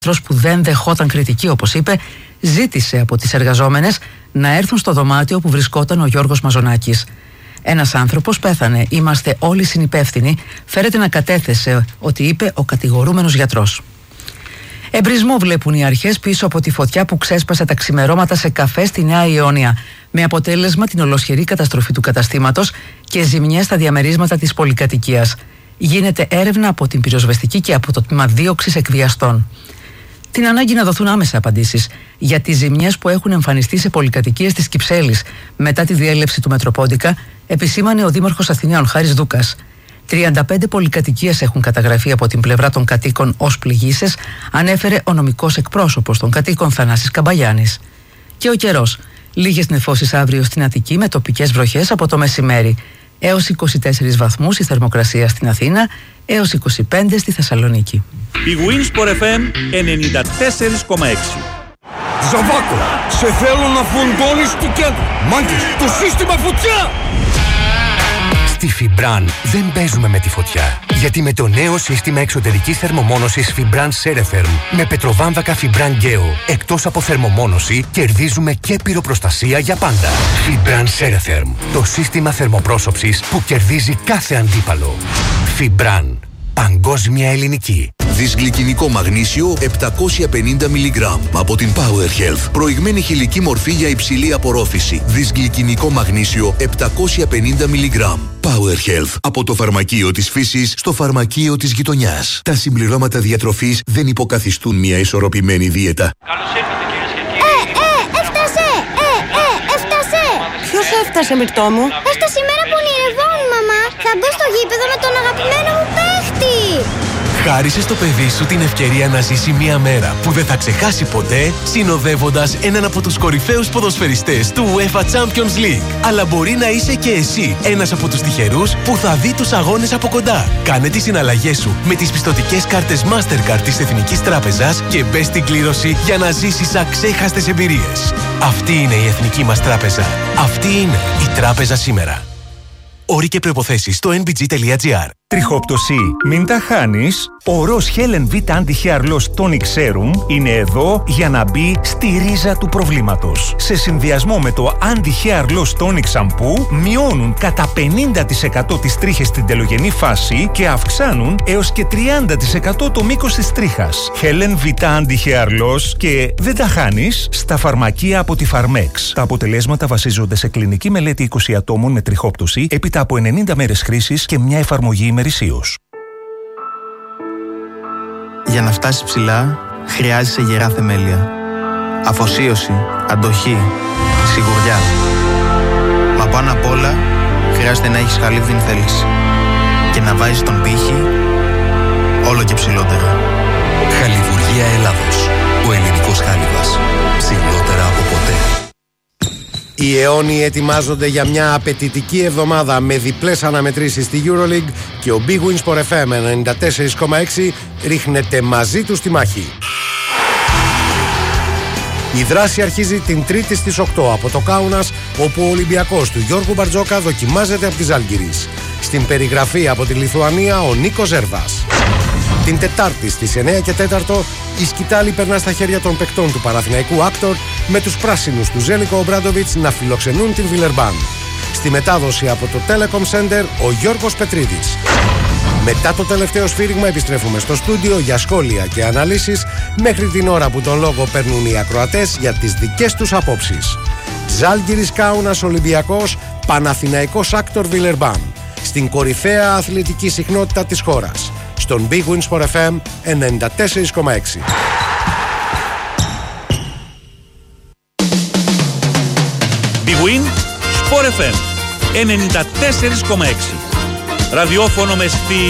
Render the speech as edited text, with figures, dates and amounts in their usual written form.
που δεν δεχόταν κριτική, όπως είπε, ζήτησε από τις εργαζόμενες να έρθουν στο δωμάτιο που βρισκόταν ο Γιώργος Μαζονάκης. Ένας άνθρωπος πέθανε, είμαστε όλοι συνυπεύθυνοι, φέρεται να κατέθεσε ότι είπε ο κατηγορούμενος γιατρός. Εμπρισμό βλέπουν οι αρχές πίσω από τη φωτιά που ξέσπασε τα ξημερώματα σε καφέ στη Νέα Ιόνια, με αποτέλεσμα την ολοσχερή καταστροφή του καταστήματος και ζημιές στα διαμερίσματα της πολυκατοικίας. Γίνεται έρευνα από την πυροσβεστική και από το τμήμα δίωξης εκβιαστών. Την ανάγκη να δοθούν άμεσα απαντήσεις για τις ζημιές που έχουν εμφανιστεί σε πολυκατοικίες της Κυψέλης μετά τη διέλευση του Μετροπόντικα, επισήμανε ο Δήμαρχος Αθηναίων Χάρης Δούκας. 35 πολυκατοικίες έχουν καταγραφεί από την πλευρά των κατοίκων ως πληγείσες, ανέφερε ο νομικός εκπρόσωπος των κατοίκων Θανάσης Καμπαγιάννης. Και ο καιρός. Λίγες νεφώσεις αύριο στην Αττική με τοπικές βροχές από το μεσημέρι. Έως 24 βαθμούς η θερμοκρασία στην Αθήνα, έως 25 στη Θεσσαλονίκη. Η Winsport FM 94,6. Ζαβάκο, σε θέλω να φουντώνεις του κέντρου. Μάγκες, το σύστημα φωτιά! Στη Φιμπραν δεν παίζουμε με τη φωτιά. Γιατί με το νέο σύστημα εξωτερικής θερμομόνωσης Fibran Ceretherm με πετροβάμβακα Fibran Geo, εκτός από θερμομόνωση, κερδίζουμε και πυροπροστασία για πάντα. Fibran Ceretherm, το σύστημα θερμοπρόσωψης που κερδίζει κάθε αντίπαλο. Fibran, παγκόσμια ελληνική. Δυσγλυκινικό μαγνήσιο 750 mg από την Power Health. Προηγμένη χηλική μορφή για υψηλή απορρόφηση. Δυσγλυκινικό μαγνήσιο 750 mg. Power Health. Από το φαρμακείο της φύσης στο φαρμακείο της γειτονιάς. Τα συμπληρώματα διατροφής δεν υποκαθιστούν μια ισορροπημένη δίαιτα. Καλώς ήρθατε κυρίες και κύριοι. Έφτασε! Έφτασε! Ποιος έφτασε, Μυρτώ μου? Έφτασε η μέρα που ονειρευόμουν, μαμά. Θα μπω στο γήπεδο με τον αγαπημένο μου παίχτη. Χάρισε στο παιδί σου την ευκαιρία να ζήσει μια μέρα που δεν θα ξεχάσει ποτέ, συνοδεύοντας έναν από τους κορυφαίους ποδοσφαιριστές του UEFA Champions League. Αλλά μπορεί να είσαι και εσύ ένας από τους τυχερούς που θα δει τους αγώνες από κοντά. Κάνε τις συναλλαγές σου με τις πιστωτικές κάρτες Mastercard της Εθνικής Τράπεζας και μπες στην κλήρωση για να ζήσεις αξέχαστες εμπειρίες. Αυτή είναι η Εθνική μας Τράπεζα. Αυτή είναι η Τράπεζα σήμερα. Όροι και προϋποθέσεις στο nbg.gr. Τριχόπτωση, μην τα χάνεις. Ο Ροζ Helen V Anti-Hair Loss Tonic Serum είναι εδώ για να μπει στη ρίζα του προβλήματος. Σε συνδυασμό με το Anti-Hair Loss Tonic Shampoo μειώνουν κατά 50% τις τρίχες στην τελογενή φάση και αυξάνουν έως και 30% το μήκος της τρίχας. Helen V Anti-Hair Loss και δεν τα χάνεις στα φαρμακεία από τη Pharmex. Τα αποτελέσματα βασίζονται σε κλινική μελέτη 20 ατόμων με τριχόπτωση έπειτα από 90 μέρες χρήσης και μια εφαρμογή ημερησίως. Για να φτάσει ψηλά, χρειάζεσαι γερά θεμέλια. Αφοσίωση, αντοχή, σιγουριά. Μα πάνω απ' όλα, χρειάζεται να έχεις χαλίβδιν θέληση. Και να βάζεις τον πύχη όλο και ψηλότερα. Χαλιβουργία Ελλάδος. Ο ελληνικός χάλιβας. Ψηλότερα από ποτέ. Οι αιώνιοι ετοιμάζονται για μια απαιτητική εβδομάδα με διπλές αναμετρήσεις στη EuroLeague και ο Big Win Sport FM 94,6 ρίχνεται μαζί του στη μάχη. Η δράση αρχίζει την Τρίτη στις 8 από το Κάουνας, όπου ο Ολυμπιακός του Γιώργου Μπαρτζόκα δοκιμάζεται από τη Ζάλγκιρις. Στην περιγραφή από τη Λιθουανία ο Νίκος Ζέρβας. Την Τετάρτη στις 9 και 4 η σκητάλη περνά στα χέρια των παικτών του Παναθηναϊκού Άκτορ με τους πράσινους του Ζέλικο Ομπράντοβιτς να φιλοξενούν την Βιλερμπάν. Στη μετάδοση από το Telecom Center ο Γιώργος Πετρίδης. Μετά το τελευταίο σφύριγμα επιστρέφουμε στο στούντιο για σχόλια και αναλύσεις μέχρι την ώρα που τον λόγο παίρνουν οι ακροατές για τις δικές τους απόψεις. Ζάλγκιρις Κάουνας Ολυμπιακός, Παναθηναϊκός Άκτορ Βιλερμπάν. Στην κορυφαία αθλητική συχνότητα της χώρας. Στον Big Win Sport FM 94,6. Big Win Sport FM 94,6. Ραδιόφωνο με στυλ